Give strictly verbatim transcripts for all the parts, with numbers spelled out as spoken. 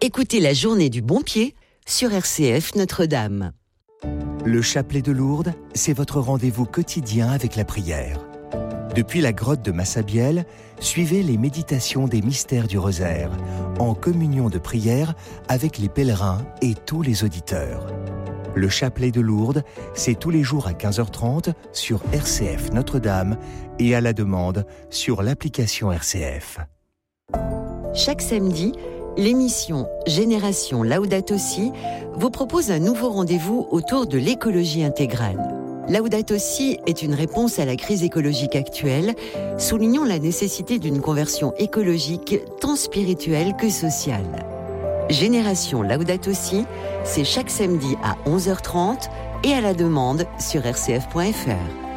Écoutez la journée du bon pied sur R C F Notre-Dame. Le chapelet de Lourdes, c'est votre rendez-vous quotidien avec la prière. Depuis la grotte de Massabielle, suivez les méditations des mystères du rosaire, en communion de prière avec les pèlerins et tous les auditeurs. Le chapelet de Lourdes, c'est tous les jours à quinze heures trente sur R C F Notre-Dame et à la demande sur l'application R C F. Chaque samedi, l'émission Génération Laudato Si vous propose un nouveau rendez-vous autour de l'écologie intégrale. Laudato Si est une réponse à la crise écologique actuelle, soulignant la nécessité d'une conversion écologique tant spirituelle que sociale. Génération Laudato Si, c'est chaque samedi à onze heures trente et à la demande sur r c f point f r.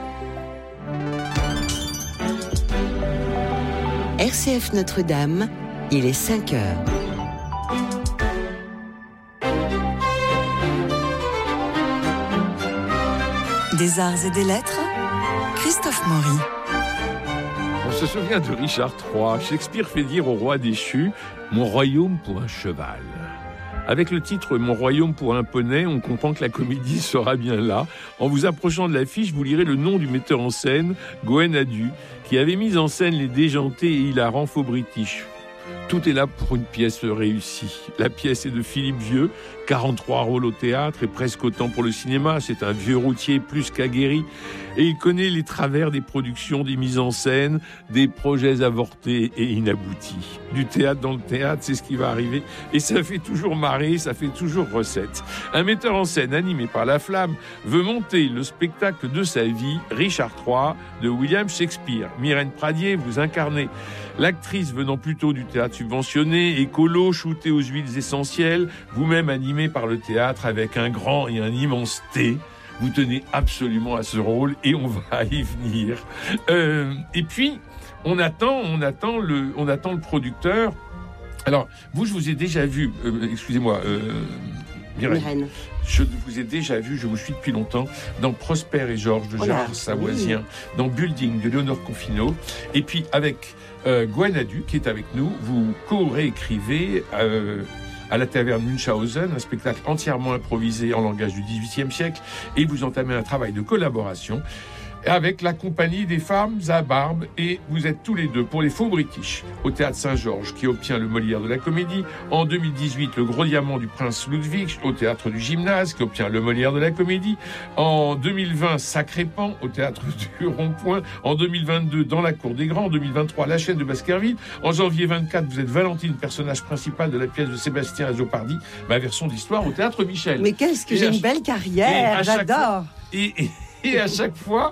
R C F Notre-Dame, il est cinq heures. Des arts et des lettres, Christophe Maury. On se souvient de Richard trois. Shakespeare fait dire au roi déchu « Mon royaume pour un cheval ». Avec le titre « Mon royaume pour un poney », on comprend que la comédie sera bien là. En vous approchant de l'affiche, vous lirez le nom du metteur en scène, Goen Adu, qui avait mis en scène les déjantés et hilarants faux british. Tout est là pour une pièce réussie. La pièce est de Philippe Vieux, quarante-trois rôles au théâtre et presque autant pour le cinéma. C'est un vieux routier plus qu'aguerri. Et il connaît les travers des productions, des mises en scène, des projets avortés et inaboutis. Du théâtre dans le théâtre, c'est ce qui va arriver. Et ça fait toujours marrer, ça fait toujours recette. Un metteur en scène animé par la flamme veut monter le spectacle de sa vie, Richard trois, de William Shakespeare. Myrène Pradier, vous incarnez l'actrice venant plutôt du théâtre subventionné, écolo, shootée aux huiles essentielles, vous-même animé par le théâtre avec un grand et un immense T. Vous tenez absolument à ce rôle et on va y venir. Euh, et puis, on attend, on attend le, on attend le producteur. Alors, vous, je vous ai déjà vu, euh, excusez-moi, euh, Myrène. Je vous ai déjà vu, je vous suis depuis longtemps, dans Prosper et Georges de Gérard oh Savoisien, oui. Dans Building de Léonore Confineau, et puis avec euh, Goen Adu, qui est avec nous, vous co-réécrivez euh, à la taverne Munchausen, un spectacle entièrement improvisé en langage du dix-huitième siècle, et vous entamez un travail de collaboration avec la compagnie des femmes à barbe, et vous êtes tous les deux pour les faux british au théâtre Saint-Georges qui obtient le Molière de la comédie, en deux mille dix-huit le Gros Diamant du Prince Ludwig au théâtre du Gymnase qui obtient le Molière de la comédie, en deux mille vingt Sacré Pan au théâtre du Rond-Point, en deux mille vingt-deux dans la Cour des Grands, en deux mille vingt-trois La Chaîne de Baskerville, en janvier vingt-quatre vous êtes Valentine, personnage principal de la pièce de Sébastien Azopardi, ma version d'histoire au théâtre Michel. Mais qu'est-ce que et j'ai à... une belle carrière, j'adore fois... et, et... Et à chaque fois,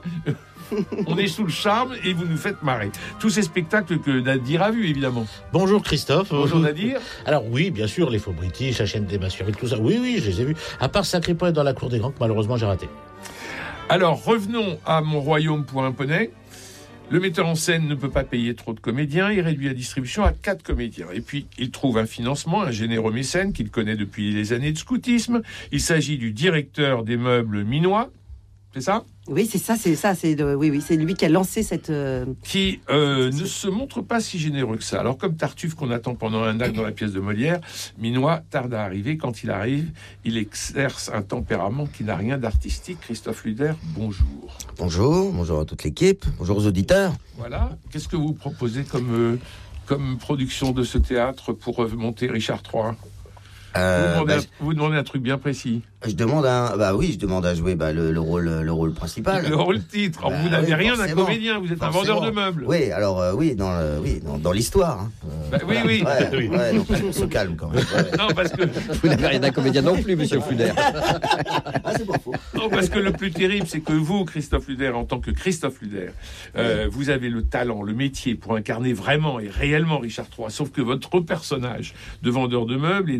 on est sous le charme et vous nous faites marrer. Tous ces spectacles que Nadir a vus, évidemment. Bonjour Christophe. Bonjour Nadir. Alors oui, bien sûr, les faux british, la chaîne des Baskerville, tout ça. Oui, oui, je les ai vus. À part Sacré Pan dans la Cour des Grands, que malheureusement j'ai raté. Alors, revenons à Mon royaume pour un poney. Le metteur en scène ne peut pas payer trop de comédiens. Il réduit la distribution à quatre comédiens. Et puis, il trouve un financement, un généreux mécène qu'il connaît depuis les années de scoutisme. Il s'agit du directeur des meubles minois. C'est ça ? Oui, c'est ça, c'est ça, c'est de, oui, oui, c'est lui qui a lancé cette euh... qui euh, ne se montre pas si généreux que ça. Alors comme Tartuffe qu'on attend pendant un acte dans la pièce de Molière, Minois tarde à arriver. Quand il arrive, il exerce un tempérament qui n'a rien d'artistique. Christophe Luder, bonjour. Bonjour, bonjour à toute l'équipe, bonjour aux auditeurs. Voilà. Qu'est-ce que vous proposez comme euh, comme production de ce théâtre pour monter Richard trois ? Euh, vous, demandez bah, un, vous demandez un truc bien précis. Je demande un, bah oui, je demande à jouer bah, le, le rôle, le rôle principal. Le rôle titre. Bah, vous n'avez oui, rien d'un comédien, vous êtes forcément. Un vendeur de meubles. Oui, alors euh, oui, dans, le, oui, dans, dans l'histoire. Hein. Euh, bah, oui, oui. Ouais, oui. Ouais, donc on se calme quand même. Ouais. Non, parce que vous n'avez rien d'un comédien non plus, Monsieur Fluder. Ah, c'est pas faux. Non, parce que le plus terrible, c'est que vous, Christophe Luder, en tant que Christophe Luder, euh, oui. vous avez le talent, le métier pour incarner vraiment et réellement Richard trois. Sauf que votre personnage de vendeur de meubles est d'abord un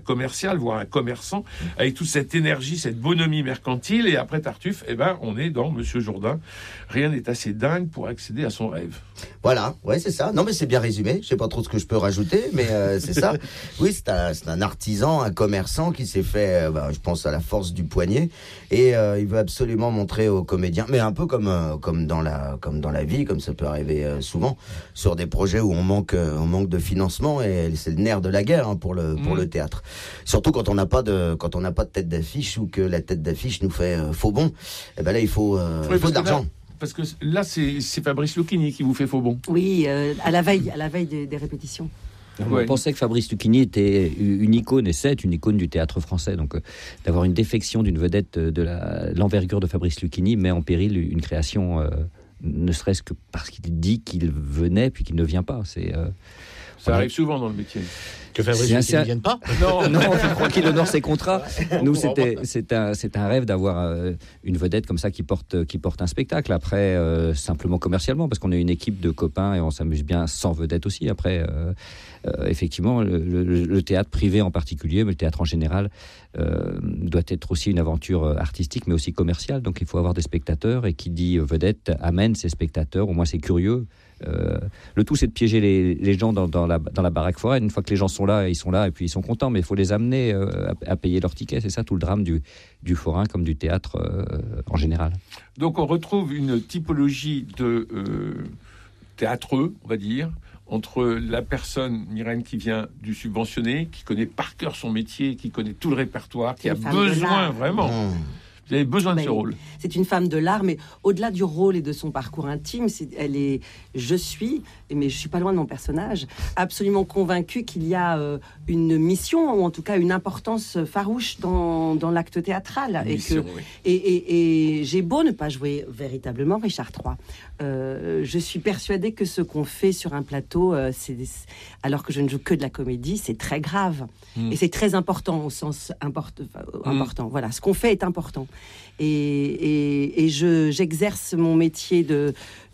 commercial, voire un commerçant, avec toute cette énergie, cette bonhomie mercantile. Et après Tartuffe, eh ben, on est dans Monsieur Jourdain. Rien n'est assez dingue pour accéder à son rêve. Voilà, ouais, c'est ça. Non, mais c'est bien résumé. Je sais pas trop ce que je peux rajouter, mais euh, c'est ça. Oui, c'est un, c'est un artisan, un commerçant qui s'est fait, euh, bah, je pense, à la force du poignet, et euh, il veut absolument montrer aux comédiens, mais un peu comme euh, comme dans la comme dans la vie, comme ça peut arriver euh, souvent sur des projets où on manque euh, on manque de financement, et c'est le nerf de la guerre hein, pour le pour mmh. le théâtre. Surtout quand on n'a pas de quand on n'a pas de tête d'affiche, ou que la tête d'affiche nous fait euh, faux bon. Et ben là, il faut euh, oui, il faut de l'argent. Là... Parce que là, c'est, c'est Fabrice Lucchini qui vous fait faux bon. Oui, euh, à la veille, à la veille des, des répétitions. Ouais. On pensait que Fabrice Lucchini était une icône, et c'est une icône du théâtre français. Donc, euh, d'avoir une défection d'une vedette de la, l'envergure de Fabrice Lucchini met en péril une création, euh, ne serait-ce que parce qu'il dit qu'il venait puis qu'il ne vient pas. C'est, euh, Ça voilà. arrive souvent dans le métier. Que Fabrice Lucchini ne vienne pas ? Non, non, je crois qu'il honore ses contrats. Nous, c'était, c'est un, c'est un rêve d'avoir euh, une vedette comme ça qui porte, qui porte un spectacle. Après, euh, simplement commercialement, parce qu'on est une équipe de copains et on s'amuse bien sans vedette aussi. Après, euh, euh, effectivement, le, le, le théâtre privé en particulier, mais le théâtre en général, euh, doit être aussi une aventure artistique, mais aussi commerciale. Donc, il faut avoir des spectateurs, et qui dit vedette amène ses spectateurs. Au moins, c'est curieux. Euh, le tout, c'est de piéger les, les gens dans, dans, la, dans la baraque foraine. Une fois que les gens sont là, ils sont là et puis ils sont contents, mais il faut les amener euh, à, à payer leur ticket. C'est ça tout le drame du, du forain comme du théâtre euh, en général. Donc on retrouve une typologie de euh, théâtreux, on va dire, entre la personne, Myrène, qui vient du subventionné, qui connaît par cœur son métier, qui connaît tout le répertoire, qui a besoin vraiment... Mmh. Vous avez besoin de ce rôle. C'est une femme de l'art, mais au-delà du rôle et de son parcours intime, c'est, elle est, je suis, mais je suis pas loin de mon personnage, absolument convaincue qu'il y a euh, une mission, ou en tout cas une importance farouche dans, dans l'acte théâtral. Une et, mission, que, oui. et, et, et j'ai beau ne pas jouer véritablement Richard trois, euh, je suis persuadée que ce qu'on fait sur un plateau, euh, c'est, alors que je ne joue que de la comédie, c'est très grave. Mmh. Et c'est très important, au sens import, euh, important. Mmh. Voilà, ce qu'on fait est important. Et, et, et je, j'exerce mon métier de,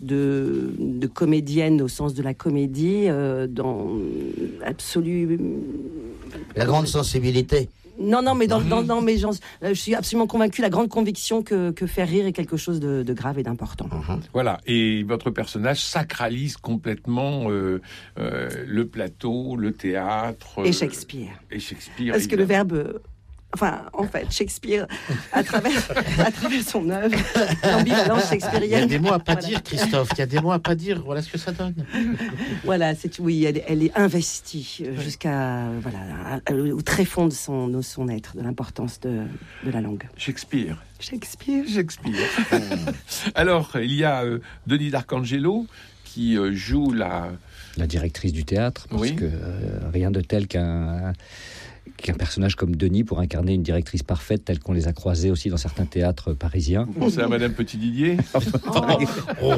de, de comédienne au sens de la comédie euh, dans absolue... La grande sensibilité. Non, non, mais dans, dans, dans mes gens, je suis absolument convaincue, la grande conviction que, que faire rire est quelque chose de, de grave et d'important. Uh-huh. Voilà, et votre personnage sacralise complètement euh, euh, le plateau, le théâtre... Et Shakespeare. Euh, et Shakespeare, Parce évidemment. Que le verbe... Enfin, en fait, Shakespeare, à travers, à travers son œuvre, l'ambivalence shakespearienne. Il y a des mots à pas voilà. dire, Christophe. Il y a des mots à pas dire. Voilà ce que ça donne. Voilà, c'est, oui, elle, elle est investie jusqu'à, voilà, au très fond de son, de son être, de l'importance de, de la langue. Shakespeare. Shakespeare. Shakespeare. Alors, il y a euh, Denis D'Arcangelo qui euh, joue la... La directrice du théâtre, parce oui. que euh, rien de tel qu'un... qu'un personnage comme Denis pour incarner une directrice parfaite telle qu'on les a croisés aussi dans certains théâtres parisiens. Vous pensez à Madame Petit-Didier ? oh.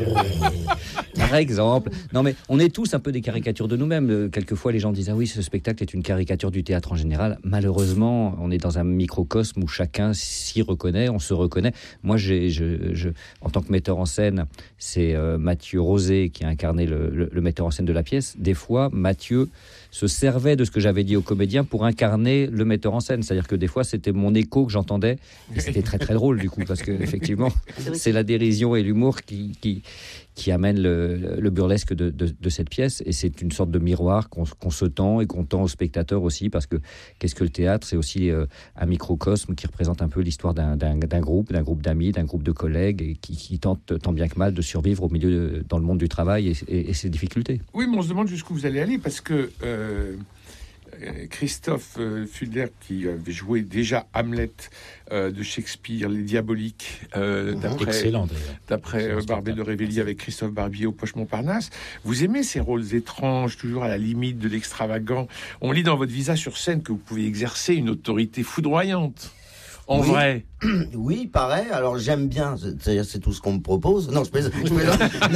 Par exemple. Non mais on est tous un peu des caricatures de nous-mêmes. Quelquefois les gens disent « Ah oui, ce spectacle est une caricature du théâtre en général ». Malheureusement, on est dans un microcosme où chacun s'y reconnaît, on se reconnaît. Moi, j'ai, je, je, en tant que metteur en scène, c'est euh, Mathieu Rosé qui a incarné le, le, le metteur en scène de la pièce. Des fois, Mathieu se servait de ce que j'avais dit aux comédiens pour incarner le metteur en scène. C'est-à-dire que des fois, c'était mon écho que j'entendais. Et c'était très, très drôle, du coup, parce que effectivement, c'est la dérision et l'humour qui, qui, qui amène le, le burlesque de, de, de cette pièce. Et c'est une sorte de miroir qu'on, qu'on se tend et qu'on tend aux spectateurs aussi, parce que qu'est-ce que le théâtre ? C'est aussi euh, un microcosme qui représente un peu l'histoire d'un, d'un, d'un groupe, d'un groupe d'amis, d'un groupe de collègues, et qui, qui tente tant bien que mal de survivre au milieu, de, dans le monde du travail et, et, et ses difficultés. Oui, mais on se demande jusqu'où vous allez aller, parce que... Euh... Christophe euh, Fulder, qui avait joué déjà Hamlet euh, de Shakespeare, Les Diaboliques, euh, d'après, Excellent, d'après euh, Barbé de Révély avec Christophe Barbier au Poche Montparnasse. Vous aimez ces rôles étranges, toujours à la limite de l'extravagant. On lit dans votre visage sur scène que vous pouvez exercer une autorité foudroyante. En oui. vrai. Oui, pareil. Alors j'aime bien. C'est-à-dire, c'est tout ce qu'on me propose. Non, je plaisante. Je plaisante.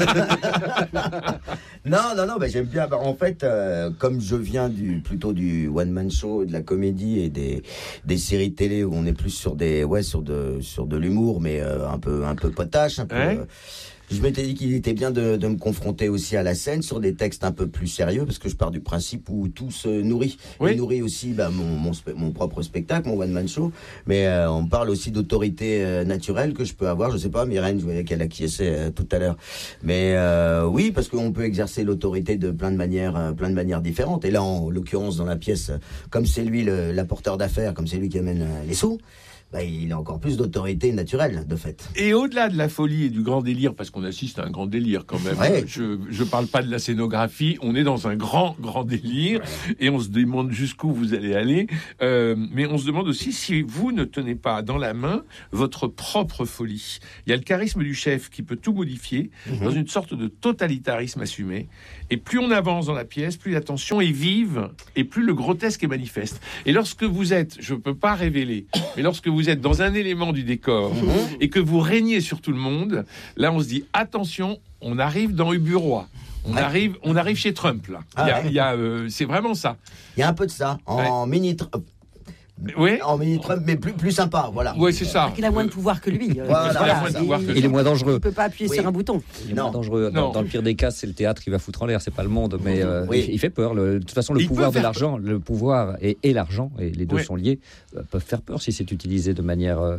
non, non, non. Ben j'aime bien. En fait, euh, comme je viens du plutôt du one man show, de la comédie et des des séries télé où on est plus sur des ouais sur de sur de l'humour, mais euh, un peu un peu potache, un peu. Ouais. Euh, Je m'étais dit qu'il était bien de, de me confronter aussi à la scène sur des textes un peu plus sérieux, parce que je pars du principe où tout se nourrit. Oui. Il nourrit aussi bah, mon, mon, mon propre spectacle, mon one-man show, mais euh, on parle aussi d'autorité euh, naturelle que je peux avoir. Je sais pas, Myrène, je voyais qu'elle acquiesçait euh, tout à l'heure. Mais euh, oui, parce qu'on peut exercer l'autorité de plein de manières, euh, plein de manières différentes. Et là, en l'occurrence, dans la pièce, comme c'est lui le, l'apporteur d'affaires, comme c'est lui qui amène euh, les sous, bah, il a encore plus d'autorité naturelle, de fait. Et au-delà de la folie et du grand délire, parce qu'on assiste à un grand délire quand même, Ouais. je je parle pas de la scénographie, on est dans un grand, grand délire, et on se demande jusqu'où vous allez aller, euh, mais on se demande aussi si vous ne tenez pas dans la main votre propre folie. Il y a le charisme du chef qui peut tout modifier, Mhm. dans une sorte de totalitarisme assumé, et plus on avance dans la pièce, plus la tension est vive, et plus le grotesque est manifeste. Et lorsque vous êtes, je peux pas révéler, mais lorsque vous êtes dans un élément du décor et que vous régnez sur tout le monde, là on se dit attention, on arrive dans Uburois. On Ouais. arrive, on arrive chez Trump là. Ah il y a, ouais. il y a, euh, c'est vraiment ça. Il y a un peu de ça, en mini tr- Oui. en mini Trump, mais plus, plus sympa, voilà. Ouais, c'est ça. Il a moins de pouvoir que lui. euh, Voilà, il a moins de ça. pouvoir que il, lui. Il est moins dangereux. il peut pas appuyer Oui. sur un bouton. Il est Non. moins dangereux. Non. Dans, dans le pire des cas, c'est le théâtre qui va foutre en l'air, c'est pas le monde. Mais euh, Oui. il, il fait peur. Le- de toute façon, le Il pouvoir peut de faire l'argent, le pouvoir et, et l'argent, et les deux Oui. sont liés, euh, peuvent faire peur si c'est utilisé de manière euh,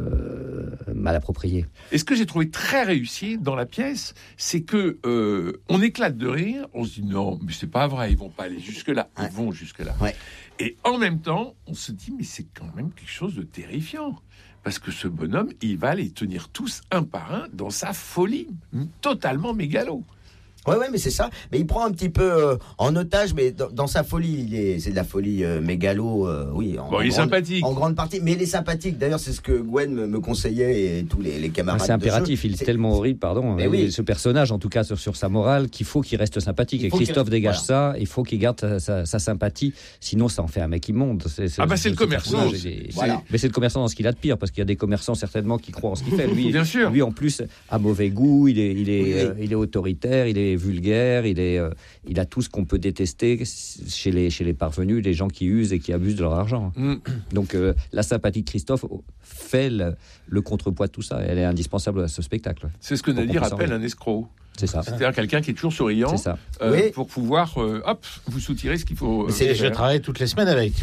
mal appropriée. Et ce que j'ai trouvé très réussi dans la pièce, c'est que euh, on éclate de rire, on se dit non, mais c'est pas vrai, ils vont pas aller jusque là, ils Ouais. vont jusque là. Ouais. Et en même temps, on se dit mais c'est quand même quelque chose de terrifiant. Parce que ce bonhomme, il va les tenir tous un par un dans sa folie, totalement mégalo. Ouais, ouais, mais c'est ça. Mais il prend un petit peu euh, en otage, mais dans, dans sa folie, il est, c'est de la folie euh, mégalo, euh, oui. En, Bon, il est grande, sympathique. En grande partie, mais il est sympathique. D'ailleurs, c'est ce que Gwen me, me conseillait et tous les, les Ah, camarades. c'est de impératif, jeu. il est C'est- tellement horrible, pardon. Mais euh, oui. Ce personnage, en tout cas sur, sur sa morale, qu'il faut qu'il reste sympathique. Il Et faut qu'il- Christophe dégage voilà. ça, il faut qu'il garde sa, sa- sa sympathie. Sinon, ça en fait un mec immonde. C'est, Ah bah, c'est le ce commerçant, personnage, c'est- il est- voilà. Mais c'est le commerçant dans ce qu'il a de pire, parce qu'il y a des commerçants certainement qui croient en ce qu'il fait. Lui, Bien sûr. lui en plus, a mauvais goût, il est, il est, Oui, oui. euh, il est autoritaire, il est vulgaire, il, est, euh, il a tout ce qu'on peut détester chez les, chez les parvenus, les gens qui usent et qui abusent de leur argent. Mm. Donc euh, la sympathie de Christophe fait le, le contrepoids de tout ça. Elle est indispensable à ce spectacle. C'est ce que Faut qu'on Nadir puisse en appelle rire. un escroc. C'est ça. C'est-à-dire quelqu'un qui est toujours souriant C'est ça. euh, Oui. pour pouvoir, euh, hop, vous soutirer ce qu'il faut. euh, C'est- je faire. travaille toutes les semaines avec.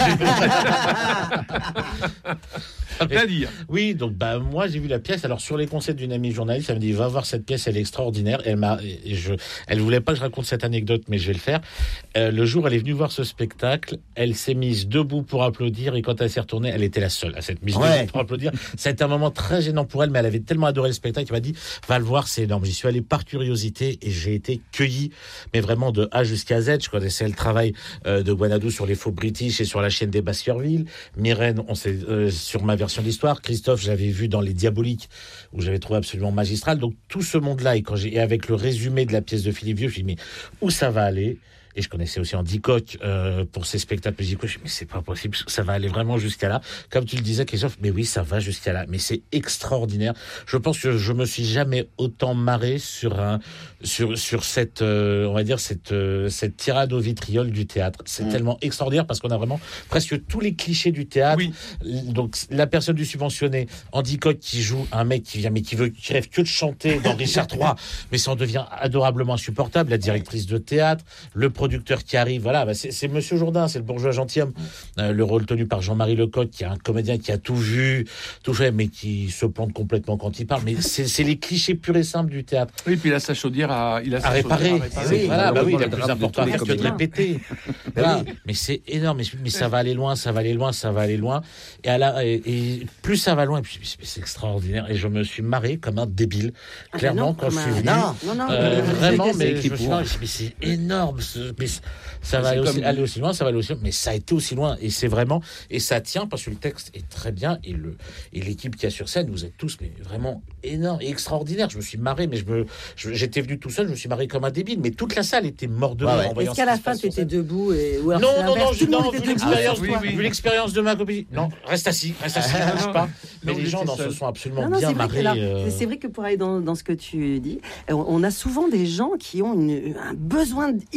Nadir. Oui, donc bah moi j'ai vu la pièce. Alors sur les conseils d'une amie journaliste, elle me dit va voir cette pièce, elle est extraordinaire. Elle m'a, et je, elle voulait pas que je raconte cette anecdote, mais je vais le faire. Euh, le jour où elle est venue voir ce spectacle, elle s'est mise debout pour applaudir et quand elle s'est retournée, elle était la seule à s'être mise Ouais. debout pour applaudir. Ça a été un moment très gênant pour elle, mais elle avait tellement adoré le spectacle qu'elle m'a dit va le voir, c'est énorme. J'y suis allé par curiosité et j'ai été cueilli, mais vraiment de A jusqu'à Z. Je connaissais le travail euh, de Guanadou sur les faux British et sur la chaîne des Baskerville. Myrène, on sait euh, sur ma version de l'histoire. Christophe, j'avais vu dans Les Diaboliques, où j'avais trouvé absolument magistral. Donc tout ce monde-là, et quand j'ai, et avec le résumé de la pièce de Philippe Vieux, je me suis dit, mais où ça va aller? Et je connaissais aussi Andy Koch euh, pour ses spectacles musicaux. Je me suis dit, mais c'est pas possible, ça va aller vraiment jusqu'à là. Comme tu le disais, Christophe, mais oui, ça va jusqu'à là. Mais c'est extraordinaire. Je pense que je me suis jamais autant marré sur un, sur sur cette, euh, on va dire cette euh, cette tirade au vitriol du théâtre. C'est Mmh. tellement extraordinaire parce qu'on a vraiment presque tous les clichés du théâtre. Oui. Donc la personne du subventionné, Andy Koch qui joue un mec qui vient mais qui veut qui rêve que de chanter dans Richard trois, mais ça en devient adorablement insupportable. La directrice de théâtre, le producteur qui arrive, voilà, bah c'est, c'est Monsieur Jourdain, c'est le bourgeois gentilhomme. Euh, le rôle tenu par Jean-Marie Lecoq, qui est un comédien qui a tout vu, tout fait, mais qui se plante complètement quand il parle. Mais c'est, c'est les clichés purs et simples du théâtre. Oui, puis il a sa chaudière à, il a sa À réparer. chaudière à réparer. Oui, Voilà, bah oui, il malheureusement, a le plus drame important de à tous faire les que de comédiens. répéter. Voilà. Mais c'est énorme. Mais, mais ça va aller loin, ça va aller loin, ça va aller loin. Et, à la, et, et plus ça va loin, et puis c'est, c'est extraordinaire. Et je me suis marré comme un débile. Ah, Clairement, non, quand je comme suis un- venu. Non. Non, non, Euh, euh, vraiment, c'est- mais écrit je me suis pour. dit, mais c'est énorme. ce- Mais ça va C'est aller aussi, comme- aller aussi loin, ça va aller aussi loin. Mais ça a été aussi loin. Et c'est vraiment, et ça tient parce que le texte est très bien. Et le, et l'équipe qui a sur scène, vous êtes tous, mais vraiment énorme et extraordinaire. Je me suis marré, mais je me, je- j'étais venu tout seul, je me suis marré comme un débile. Mais toute la salle était morte de Ouais, rire ouais. en voyant Est-ce qu'à ce la qui se fin, passe tu sur étais scène. debout et... ou alors Non, c'est non, non, l'inverse, je- tout le monde non, était vu debout, l'expérience, sauf oui, toi. oui. vu l'expérience de ma copine. Non, reste assis, reste assis, Ah, bouge non, pas. Mais non, les vous gens étiez dans, se seul. sont absolument Non, non, bien c'est vrai, que marrés. là, euh, c'est- c'est vrai que pour aller dans, dans ce que tu dis, euh, on a souvent des gens qui ont une- un besoin immédiat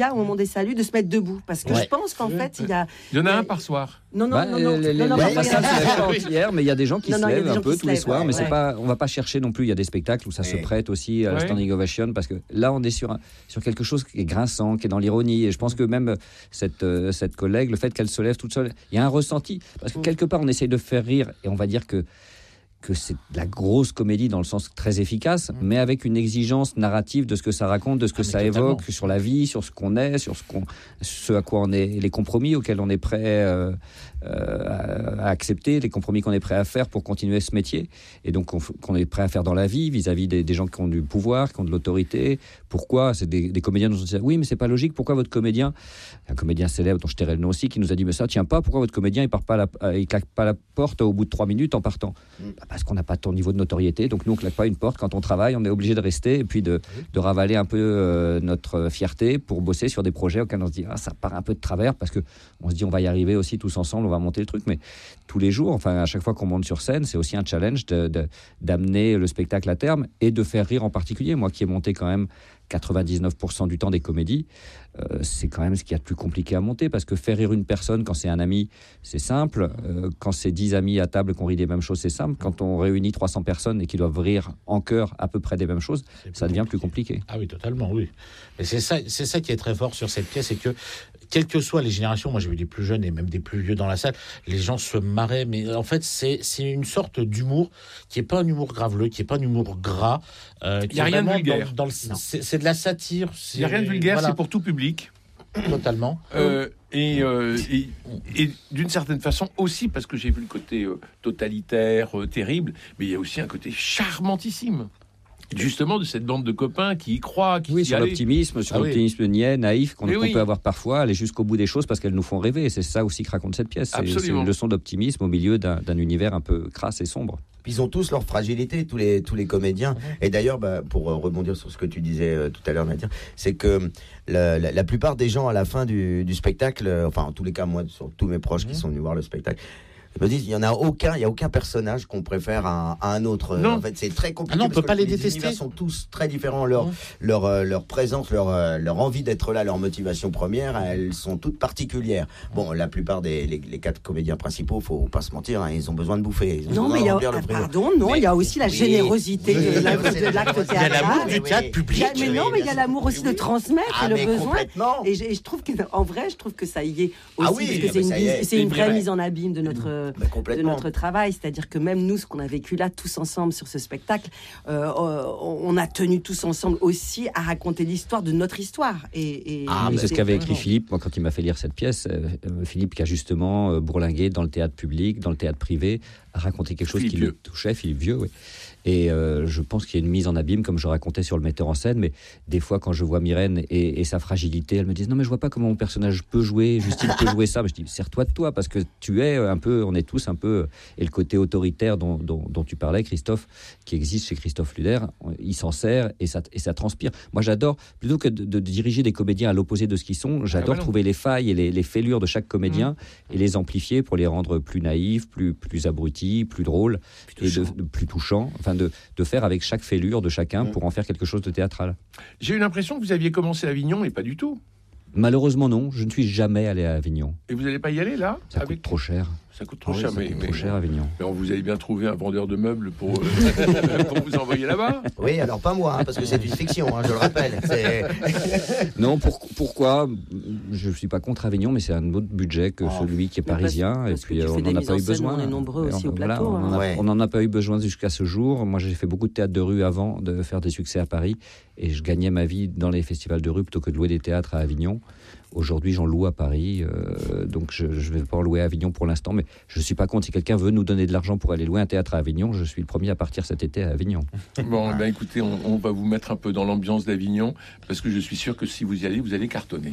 là, au moment des saluts, de se mettre debout. Parce que Ouais. je pense qu'en fait, il y a... Il y en a un par soir. Non, non, Bah, non, non. les- les- non, non, les- parce la qu'il y en salle a- se lève pas entière, mais il y a des gens qui Non, se non, il y a lèvent des un gens peu qui tous se les lèvent, soirs, ouais, mais c'est ouais. pas, on va pas chercher non plus. Il y a des spectacles où ça se Ouais. prête aussi à la Ouais. standing ovation, parce que là, on est sur, un- sur quelque chose qui est grinçant, qui est dans l'ironie. Et je pense que même cette, euh, cette collègue, le fait qu'elle se lève toute seule, il y a un ressenti. Parce que quelque part, on essaye de faire rire, et on va dire que que c'est de la grosse comédie dans le sens très efficace, mais avec une exigence narrative de ce que ça raconte, de ce que Ah, mais ça totalement. évoque, sur la vie, sur ce qu'on est, sur ce, qu'on, ce à quoi on est, les compromis auxquels on est prêt euh, euh, à, à accepter, les compromis qu'on est prêt à faire pour continuer ce métier, et donc qu'on, qu'on est prêt à faire dans la vie vis-à-vis des, des gens qui ont du pouvoir, qui ont de l'autorité. Pourquoi? C'est des, des comédiens nous ont dit oui, mais c'est pas logique. Pourquoi votre comédien, un comédien célèbre dont je tairai le nom aussi, qui nous a dit mais ça tient pas. Pourquoi votre comédien il part pas, à la, il claque pas la porte au bout de trois minutes en partant? Bah, parce qu'on n'a pas ton niveau de notoriété, donc nous on claque pas une porte quand on travaille, on est obligé de rester et puis de, de ravaler un peu euh, notre fierté pour bosser sur des projets auxquels on se dit ah, ça part un peu de travers, parce que on se dit on va y arriver aussi tous ensemble, on va monter le truc, mais tous les jours, enfin à chaque fois qu'on monte sur scène, c'est aussi un challenge de, de, d'amener le spectacle à terme et de faire rire en particulier. Moi qui ai monté quand même quatre-vingt-dix-neuf pour cent du temps des comédies, euh, c'est quand même ce qu'il y a de plus compliqué à monter, parce que faire rire une personne quand c'est un ami, c'est simple. Euh, quand c'est dix amis à table qu'on rit des mêmes choses, c'est simple. Quand on réunit trois cents personnes et qui doivent rire en chœur à peu près des mêmes choses, C'est plus ça devient compliqué. plus compliqué. Ah oui, totalement, oui. Mais c'est ça, c'est ça qui est très fort sur cette pièce, c'est que, quelles que soient les générations, moi j'ai vu des plus jeunes et même des plus vieux dans la salle, les gens se marraient, mais en fait c'est, c'est une sorte d'humour qui est pas un humour graveleux, qui est pas un humour gras. Euh, Il y a rien de vraiment vulgaire. Dans, dans le, c'est, c'est de la satire. Il n'y a rien de vulgaire, c'est pour tout public. Totalement. Euh, et, euh, et, et d'une certaine façon aussi, parce que j'ai vu le côté euh, totalitaire, euh, terrible, mais il y a aussi un côté charmantissime. Justement, de cette bande de copains qui y croient, qui Oui, y sur allaient. l'optimisme, sur Ah oui. l'optimisme niais, naïf, qu'on, Mais qu'on oui. peut avoir parfois, aller jusqu'au bout des choses parce qu'elles nous font rêver. Et c'est ça aussi que raconte cette pièce. C'est, c'est Absolument. une leçon d'optimisme au milieu d'un, d'un univers un peu crasse et sombre. Puis ils ont tous leur fragilité, tous les, tous les comédiens. Et d'ailleurs, bah, pour euh, rebondir sur ce que tu disais euh, tout à l'heure, Nadia, c'est que la, la, la plupart des gens à la fin du, du spectacle, euh, enfin en tous les cas, moi, sur tous mes proches qui sont venus voir le spectacle, ils me disent, il n'y en a aucun, il y a aucun personnage qu'on préfère à, à un autre. Non. En fait, c'est très compliqué. Ah non, on parce peut que pas les les détester. univers sont tous très différents. Leur, Ouais. leur, euh, leur présence, leur, euh, leur envie d'être là, leur motivation première, elles sont toutes particulières. Bon, la plupart des les, les quatre comédiens principaux, faut pas se mentir, hein, ils ont besoin de bouffer. Ils ont Non, besoin mais il de y a, remplir le ah, frigo. pardon, non, Mais- il y a aussi la oui. générosité de l'acte, de l'acte Il y a théâtral. l'amour du théâtre public. Il y a- mais non, mais il y a l'amour aussi de transmettre Ah, et le mais besoin. complètement. Et je, et je trouve que, en vrai, je trouve que ça y est aussi, Ah oui, parce que ah c'est bah une, ça y est, c'est c'est une une vraie vraie- mise en abîme de notre, Bah, de complètement. notre travail. C'est-à-dire que même nous, ce qu'on a vécu là, tous ensemble sur ce spectacle, euh, euh, on a tenu tous ensemble aussi à raconter l'histoire de notre histoire. Et, et Ah, Oui, bah, c'est ce qu'avait écrit vraiment- Philippe, moi, quand il m'a fait lire cette pièce. euh, euh, Philippe qui a justement euh, bourlingué dans le théâtre public, dans le théâtre privé, a raconté quelque chose Philippe qui le Vieux. touchait, Philippe Vieux, oui. Et euh, je pense qu'il y a une mise en abîme, comme je racontais sur le metteur en scène, mais des fois, quand je vois Myrène et, et sa fragilité, elle me dit non, mais je vois pas comment mon personnage peut jouer, Justine peut jouer ça. Mais je dis, sers-toi de toi, parce que tu es un peu, on est tous un peu, et le côté autoritaire dont, dont, dont tu parlais, Christophe, qui existe chez Christophe Luder, il s'en sert et ça, et ça transpire. Moi, j'adore, plutôt que de, de diriger des comédiens à l'opposé de ce qu'ils sont, j'adore voilà. trouver les failles et les, les fêlures de chaque comédien et les amplifier pour les rendre plus naïfs, plus, plus abrutis, plus drôles, et de, de plus touchants, enfin de, de faire avec chaque fêlure de chacun pour en faire quelque chose de théâtral. J'ai eu l'impression que vous aviez commencé à Avignon, et pas du tout. Malheureusement, non, je ne suis jamais allé à Avignon. Et vous n'allez pas y aller, là Ça avec... coûte trop cher. Ça coûte trop Ah oui, cher, ça mais, coûte mais- trop cher, Avignon. mais on vous avez bien trouvé un vendeur de meubles pour, euh, pour vous envoyer là-bas. Oui, alors pas moi, hein, parce que c'est une fiction, hein, je le rappelle. C'est... Non, pour- pourquoi je ne suis pas contre Avignon, mais c'est un autre budget que Oh. celui qui est Mais parce- parisien. parce et que puis tu euh, fais on des n'en a mises pas en eu scène, besoin. on est nombreux Et aussi on- au voilà, plateau, on en hein. a- Ouais. on n'en a pas eu besoin jusqu'à ce jour. Moi, j'ai fait beaucoup de théâtre de rue avant de faire des succès à Paris. Et je gagnais ma vie dans les festivals de rue plutôt que de louer des théâtres à Avignon. Aujourd'hui, j'en loue à Paris. euh, donc, je ne vais pas en louer à Avignon pour l'instant. Mais je ne suis pas contre. Si quelqu'un veut nous donner de l'argent pour aller louer un théâtre à Avignon, je suis le premier à partir cet été à Avignon. Bon, ben écoutez, on, on va vous mettre un peu dans l'ambiance d'Avignon, parce que je suis sûr que si vous y allez, vous allez cartonner.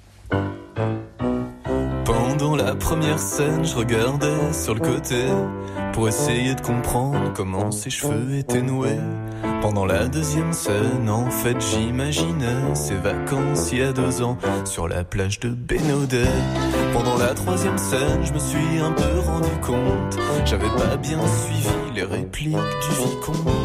Pendant la première scène, je regardais sur le côté pour essayer de comprendre comment ses cheveux étaient noués. Pendant la deuxième scène, en fait, j'imaginais ses vacances il y a deux ans sur la plage de Bénodet. Pendant la troisième scène, je me suis un peu rendu compte, j'avais pas bien suivi les répliques du vicomte.